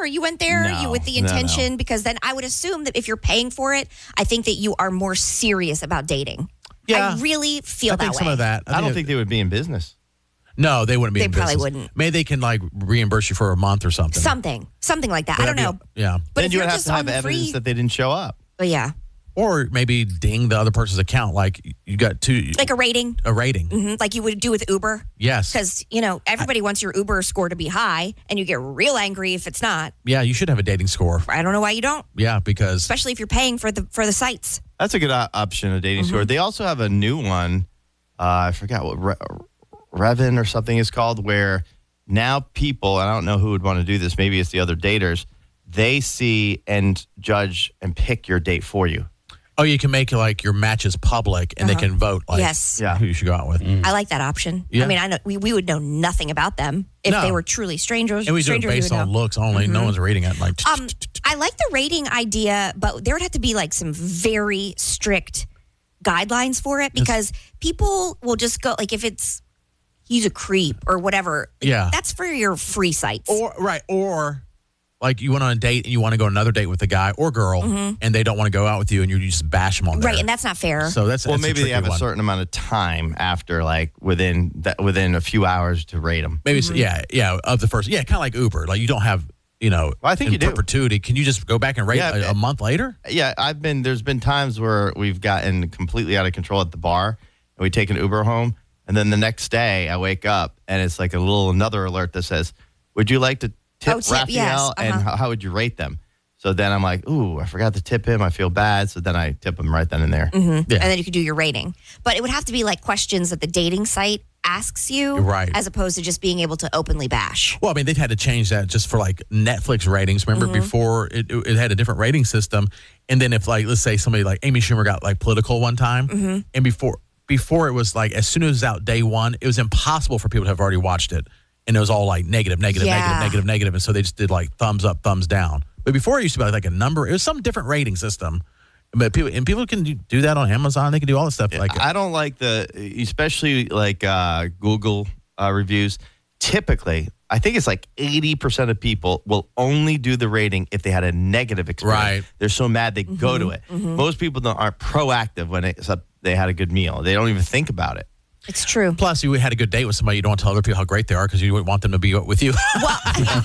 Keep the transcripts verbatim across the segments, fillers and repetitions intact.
you went there No, you with the no, intention, no. because then I would assume that if you're paying for it, I think that you are more serious about dating. Yeah. I really feel I that think way. some of that. I don't it- think they would be in business. No, they wouldn't be They in probably business. wouldn't. Maybe they can like reimburse you for a month or something. Something, something like that. But I don't that'd know. be- Yeah. But then if you you're would have just to on have the evidence free, that they didn't show up. but yeah, Or maybe ding the other person's account. Like you got two. like a rating, a rating. hmm like you would do with Uber. Yes. Because, you know, everybody wants your Uber score to be high, and you get real angry if it's not. Yeah, you should have a dating score. I don't know why you don't, Yeah, because especially if you're paying for the for the sites. That's a good o- option, a dating score. They also have a new one. Uh, I forgot what Re- Revin or something is called, where now people, and I don't know who would want to do this, maybe it's the other daters, they see and judge and pick your date for you. oh, you can make like your matches public, and they can vote like Yes. Yeah. who you should go out with. I like that option. Yeah. I mean, I know we, we would know nothing about them if No. they were truly strangers. And we do it strangers we based would on know. looks only. No one's reading it. Like, Um, I like the rating idea, but there would have to be like some very strict guidelines for it, because people will just go like if it's he's a creep or whatever. Yeah. that's for your free sites. or right, or like you went on a date and you want to go on another date with a guy or girl, and they don't want to go out with you, and you just bash them on there. right, and that's not fair. so that's Well, that's a maybe they tricky have a one. certain amount of time after, like within that, within a few hours to rate them. Maybe it's yeah, yeah, of the first, yeah, kind of like Uber. Like you don't have, you know, Well, I think in you do. perpetuity. Can you just go back and rate Yeah, a, a month later? Yeah, I've been. There's been times where we've gotten completely out of control at the bar, and we take an Uber home, and then the next day I wake up and it's like a little another alert that says, "Would you like to tip Oh, tip, Raphael? yes, And uh-huh. how, how would you rate them?" So then I'm like, "Ooh, I forgot to tip him. I feel bad." So then I tip him right then and there. Yeah. And then you could do your rating. But it would have to be like questions that the dating site asks you, Right. as opposed to just being able to openly bash. Well, I mean, they've had to change that just for like Netflix ratings. Remember before it, it had a different rating system, and then if like let's say somebody like Amy Schumer got like political one time, and before before it was like as soon as it was out day one, it was impossible for people to have already watched it, and it was all like negative, negative, Yeah. negative, negative, negative, and so they just did like thumbs up, thumbs down. But before it used to be like a number. It was some different rating system. But people and people can do- do that on Amazon. They can do all this stuff. Like I don't like the, especially like uh, Google uh, reviews. Typically, I think it's like eighty percent of people will only do the rating if they had a negative experience. Right. They're so mad they go to it. Most people don't, aren't proactive when it's a, they had a good meal. They don't even think about it. It's true. plus you had a good date with somebody. You don't want to tell other people how great they are because you wouldn't want them to be with you. Well,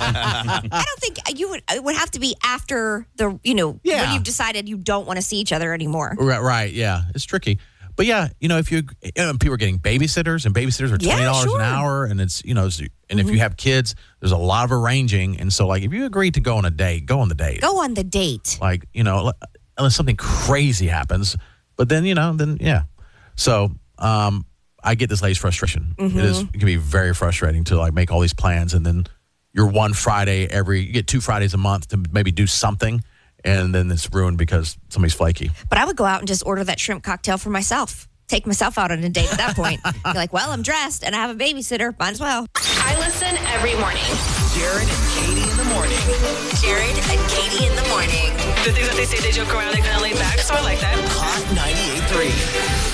I don't think you would. It would have to be after the, you know, when Yeah. you've decided you don't want to see each other anymore. Right, right, yeah, it's tricky, but yeah, you know, if you, you know, people are getting babysitters, and babysitters are Yeah, twenty dollars sure. an hour, and it's you know, it's- and if you have kids, there's a lot of arranging, and so like if you agree to go on a date, go on the date, Go on the date. like you know, unless something crazy happens, but then you know, then yeah, so um, I get this lady's frustration. It is it can be very frustrating to like make all these plans, and then you're one Friday every, you get two Fridays a month to maybe do something. And then it's ruined because somebody's flaky. But I would go out and just order that shrimp cocktail for myself. Take myself out on a date at that point. Be like, well, I'm dressed and I have a babysitter. Might as well. I listen every morning. Jared and Katie in the morning. Jared and Katie in the morning. The things that they say, they joke around, they kind of lay back, so I like that. Hot ninety-eight point three.